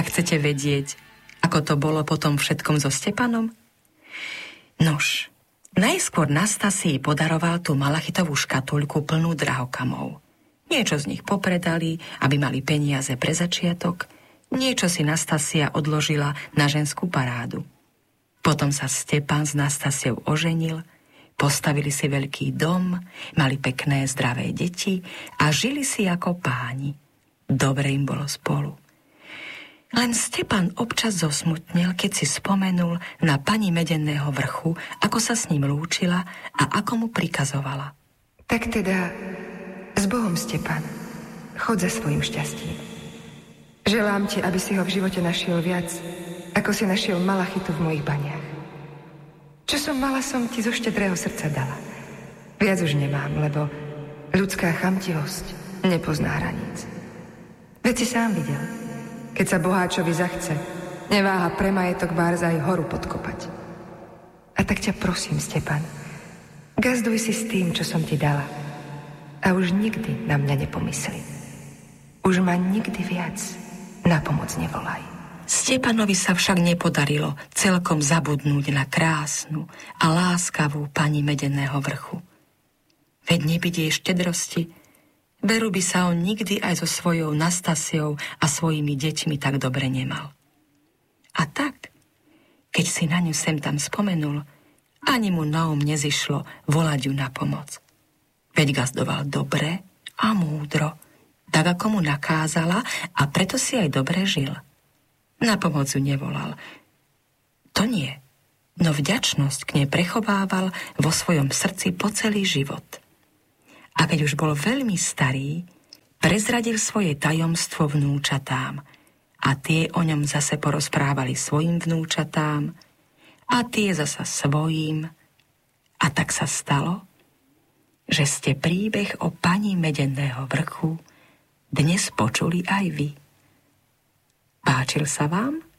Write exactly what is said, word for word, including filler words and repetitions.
A chcete vedieť, ako to bolo potom všetkom so Stepanom? Nož, najskôr Nastasii podaroval tú malachitovú škatuľku plnú drahokamov. Niečo z nich popredali, aby mali peniaze pre začiatok, niečo si Nastasia odložila na ženskú parádu. Potom sa Stepan s Nastasiou oženil, postavili si veľký dom, mali pekné zdravé deti a žili si ako páni. Dobre im bolo spolu. Len Stepan občas zosmutnel, keď si spomenul na pani Medeného vrchu, ako sa s ním lúčila a ako mu prikazovala. Tak teda, s Bohom, Stepan, chod za svojim šťastím. Želám ti, aby si ho v živote našiel viac, ako si našiel malachitu v mojich baniach. Čo som mala, som ti zo štedrého srdca dala. Viac už nemám, lebo ľudská chamtivosť nepozná hraníc. Veď si sám videl, keď sa boháčovi zachce, neváha pre majetok bárza aj horu podkopať. A tak ťa prosím, Stepan, gazduj si s tým, čo som ti dala. A už nikdy na mňa nepomysli. Už ma nikdy viac na pomoc nevolaj. Stepanovi sa však nepodarilo celkom zabudnúť na krásnu a láskavú pani Medeného vrchu. Veď nebyť jej štedrosti, veru by sa on nikdy aj so svojou Nastasiou a svojimi deťmi tak dobre nemal. A tak, keď si na ňu sem tam spomenul, ani mu na um nezišlo volať ju na pomoc. Veď gazdoval dobre a múdro, tak ako mu nakázala, a preto si aj dobre žil. Na pomoc ju nevolal. To nie, no vďačnosť k nej prechovával vo svojom srdci po celý život. A keď už bol veľmi starý, prezradil svoje tajomstvo vnúčatám a tie o ňom zase porozprávali svojim vnúčatám a tie zasa svojím. A tak sa stalo, že ste príbeh o pani Medeného vrchu dnes počuli aj vy. Páčil sa vám?